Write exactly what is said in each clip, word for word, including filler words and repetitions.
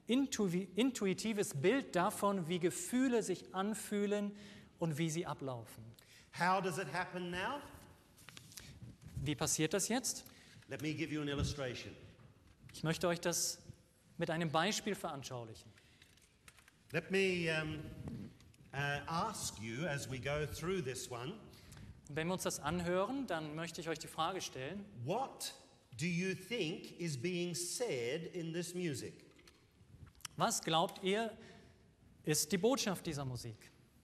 intu- intuitives Bild davon, wie Gefühle sich anfühlen und wie sie ablaufen. How does it happen now? Wie passiert das jetzt? Let me give you an illustration. Ich möchte euch das mit einem Beispiel veranschaulichen. Let me um, uh, ask you as we go through this one, Und wenn wir uns das anhören, dann möchte ich euch die Frage stellen, what do you think is being said in this music? was glaubt ihr, ist die Botschaft dieser Musik?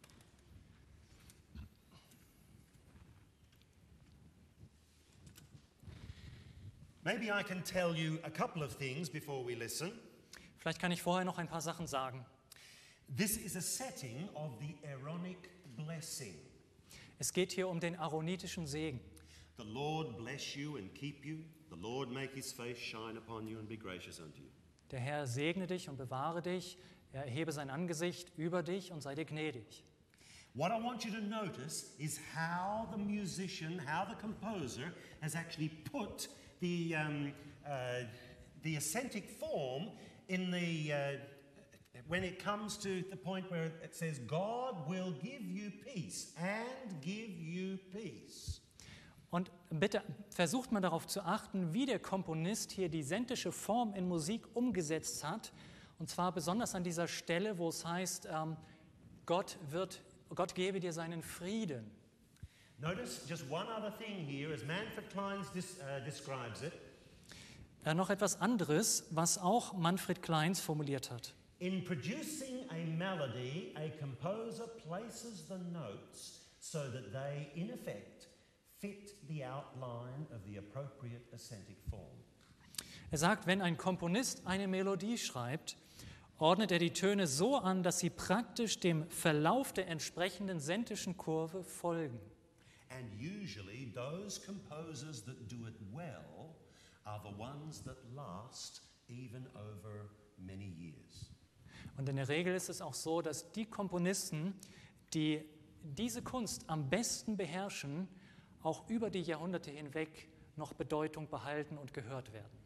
Maybe I can tell you a couple of things before we listen. Vielleicht kann ich vorher noch ein paar Sachen sagen. This is a setting of the Aaronic blessing. Es geht hier um den aaronitischen Segen. The Lord bless you and keep you. The Lord make his face shine upon you and be gracious unto you. Der Herr segne dich und bewahre dich, er erhebe sein Angesicht über dich und sei dir gnädig. What I want you to notice is how the musician, how the composer has actually put the, um, uh, the ascentic form in the, uh, when it comes to the point where it says, God will give you peace and give you peace. Und bitte versucht mal darauf zu achten, wie der Komponist hier die sentische Form in Musik umgesetzt hat. Und zwar besonders an dieser Stelle, wo es heißt, ähm, Gott, wird, Gott gebe dir seinen Frieden. Notice just one other thing here, as Manfred Klein dis, uh, describes it. Äh, noch etwas anderes, was auch Manfred Kleins formuliert hat. In producing a melody, a composer places the notes so that they, in effect, fit the outline of the appropriate ascentic form. Er sagt, wenn ein Komponist eine Melodie schreibt, ordnet er die Töne so an, dass sie praktisch dem Verlauf der entsprechenden sentischen Kurve folgen. And usually those composers that do it well are the ones that last even over many years. Und in der Regel ist es auch so, dass die Komponisten, die diese Kunst am besten beherrschen, auch über die Jahrhunderte hinweg noch Bedeutung behalten und gehört werden.